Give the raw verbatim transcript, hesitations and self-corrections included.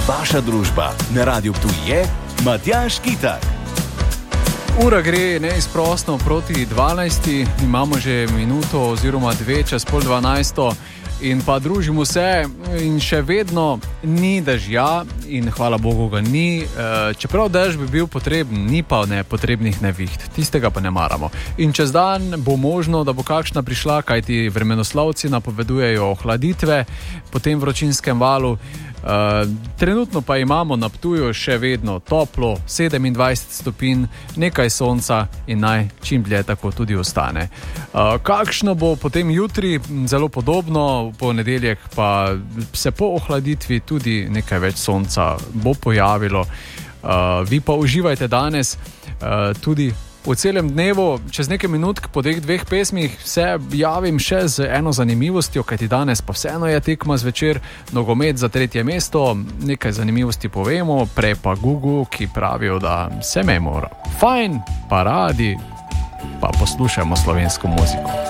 Vaša družba na Radiu Ptuj je Matjaž Kitak. Ura gre neizprostno proti dvanajsti, imamo že minuto oziroma dve čez pol dvanajsto in pa družimo se in še vedno ni dežja in hvala Bogu ga ni, čeprav dež bi bil potreben, ni pa nepotrebnih neviht, tistega pa ne maramo. In čez dan bo možno, da bo kakšna prišla, kajti vremenoslovci napovedujejo ohladitve po tem vročinskem valu. Uh, trenutno pa imamo na Ptuju še vedno toplo, sedemindvajset stopinj, nekaj sonca in naj čim dlje tako tudi ostane. Uh, kakšno bo potem jutri? Zelo podobno, v ponedeljek pa se po ohladitvi tudi nekaj več sonca bo pojavilo. Uh, vi pa uživajte danes uh, tudi v celem dnevu. Čez nekaj minutk po teh dveh pesmih se javim še z eno zanimivostjo, kajti danes pa vseeno je tekma zvečer, nogomet za tretje mesto, nekaj zanimivosti povemo, prej pa Gugu, ki pravijo, da se me mora fajn, pa radi, pa poslušajmo slovensko muziko.